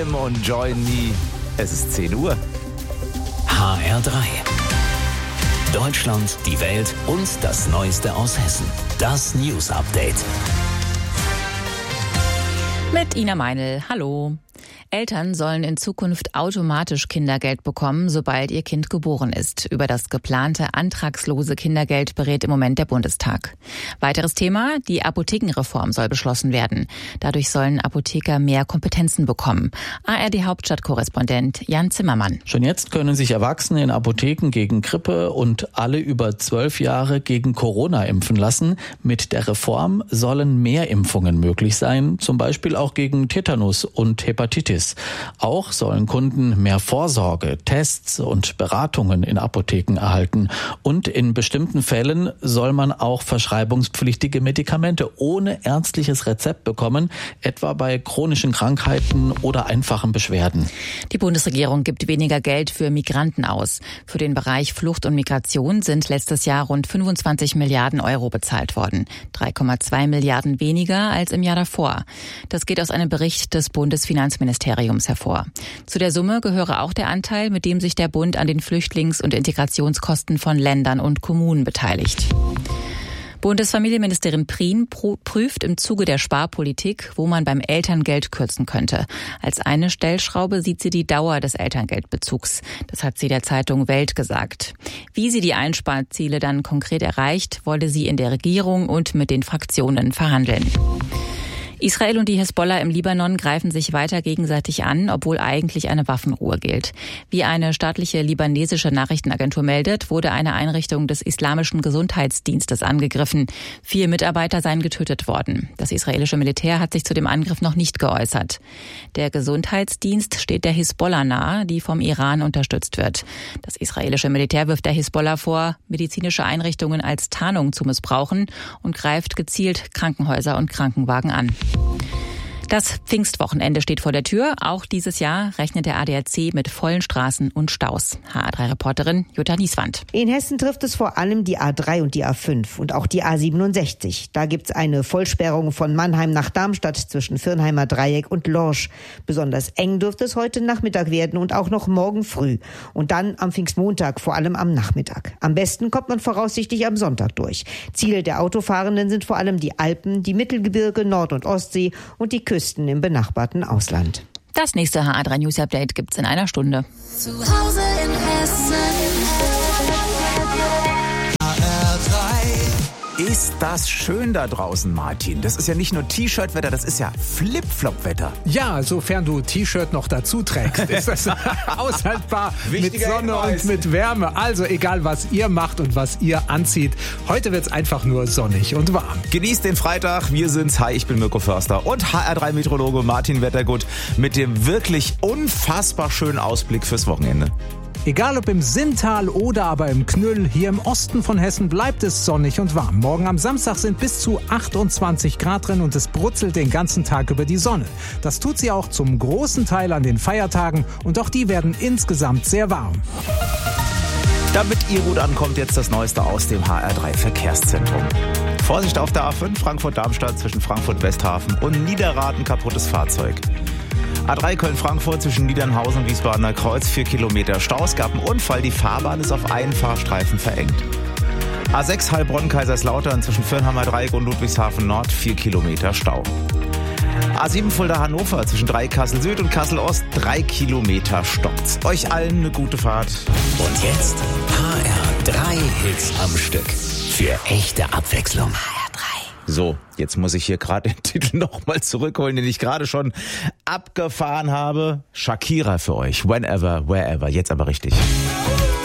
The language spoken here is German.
Tim und Join Me. Es ist 10 Uhr. HR3. Deutschland, die Welt und das Neueste aus Hessen. Das News Update. Mit Ina Meinl. Hallo. Eltern sollen in Zukunft automatisch Kindergeld bekommen, sobald ihr Kind geboren ist. Über das geplante antragslose Kindergeld berät im Moment der Bundestag. Weiteres Thema: Die Apothekenreform soll beschlossen werden. Dadurch sollen Apotheker mehr Kompetenzen bekommen. ARD-Hauptstadtkorrespondent Jan Zimmermann. Schon jetzt können sich Erwachsene in Apotheken gegen Grippe und alle über 12 Jahre gegen Corona impfen lassen. Mit der Reform sollen mehr Impfungen möglich sein, zum Beispiel auch gegen Tetanus und Hepatitis. Auch sollen Kunden mehr Vorsorge, Tests und Beratungen in Apotheken erhalten. Und in bestimmten Fällen soll man auch verschreibungspflichtige Medikamente ohne ärztliches Rezept bekommen, etwa bei chronischen Krankheiten oder einfachen Beschwerden. Die Bundesregierung gibt weniger Geld für Migranten aus. Für den Bereich Flucht und Migration sind letztes Jahr rund 25 Milliarden Euro bezahlt worden. 3,2 Milliarden weniger als im Jahr davor. Das geht aus einem Bericht des Bundesfinanzministeriums hervor. Zu der Summe gehöre auch der Anteil, mit dem sich der Bund an den Flüchtlings- und Integrationskosten von Ländern und Kommunen beteiligt. Bundesfamilienministerin Prien prüft im Zuge der Sparpolitik, wo man beim Elterngeld kürzen könnte. Als eine Stellschraube sieht sie die Dauer des Elterngeldbezugs. Das hat sie der Zeitung Welt gesagt. Wie sie die Einsparziele dann konkret erreicht, wolle sie in der Regierung und mit den Fraktionen verhandeln. Israel und die Hisbollah im Libanon greifen sich weiter gegenseitig an, obwohl eigentlich eine Waffenruhe gilt. Wie eine staatliche libanesische Nachrichtenagentur meldet, wurde eine Einrichtung des Islamischen Gesundheitsdienstes angegriffen. 4 Mitarbeiter seien getötet worden. Das israelische Militär hat sich zu dem Angriff noch nicht geäußert. Der Gesundheitsdienst steht der Hisbollah nahe, die vom Iran unterstützt wird. Das israelische Militär wirft der Hisbollah vor, medizinische Einrichtungen als Tarnung zu missbrauchen und greift gezielt Krankenhäuser und Krankenwagen an. Das Pfingstwochenende steht vor der Tür. Auch dieses Jahr rechnet der ADAC mit vollen Straßen und Staus. HR3-Reporterin Jutta Nieswand. In Hessen trifft es vor allem die A3 und die A5 und auch die A67. Da gibt's eine Vollsperrung von Mannheim nach Darmstadt zwischen Firnheimer Dreieck und Lorsch. Besonders eng dürfte es heute Nachmittag werden und auch noch morgen früh. Und dann am Pfingstmontag, vor allem am Nachmittag. Am besten kommt man voraussichtlich am Sonntag durch. Ziele der Autofahrenden sind vor allem die Alpen, die Mittelgebirge, Nord- und Ostsee und die Küsten im benachbarten Ausland. Das nächste HR3 News Update gibt's in einer Stunde. Zu Hause in Hessen. Ist das schön da draußen, Martin? Das ist ja nicht nur T-Shirt-Wetter, das ist ja Flip-Flop-Wetter. Ja, sofern du T-Shirt noch dazu trägst, ist das aushaltbar mit Sonne und mit Wärme. Also egal, was ihr macht und was ihr anzieht. Heute wird's einfach nur sonnig und warm. Genießt den Freitag. Wir sind's. Hi, ich bin Mirko Förster und HR3-Meteorologe Martin Wettergut mit dem wirklich unfassbar schönen Ausblick fürs Wochenende. Egal ob im Sinntal oder aber im Knüll, hier im Osten von Hessen bleibt es sonnig und warm. Morgen am Samstag sind bis zu 28 Grad drin und es brutzelt den ganzen Tag über die Sonne. Das tut sie auch zum großen Teil an den Feiertagen und auch die werden insgesamt sehr warm. Damit ihr gut ankommt, jetzt das Neueste aus dem HR3-Verkehrszentrum. Vorsicht auf der A5 Frankfurt-Darmstadt zwischen Frankfurt-Westhafen und Niederrad, kaputtes Fahrzeug. A3 Köln-Frankfurt zwischen Niedernhausen und Wiesbadener Kreuz, 4 Kilometer Stau. Es gab einen Unfall, die Fahrbahn ist auf einen Fahrstreifen verengt. A6 Heilbronn-Kaiserslautern zwischen Firnheimer Dreieck und Ludwigshafen Nord, 4 Kilometer Stau. A7 Fulda-Hannover zwischen Kassel Süd und Kassel Ost, 3 Kilometer stoppt. Euch allen eine gute Fahrt. Und jetzt HR3 Hits am Stück. Für echte Abwechslung. So, jetzt muss ich hier gerade den Titel nochmal zurückholen, den ich gerade schon abgefahren habe. Shakira für euch. Whenever, wherever. Jetzt aber richtig.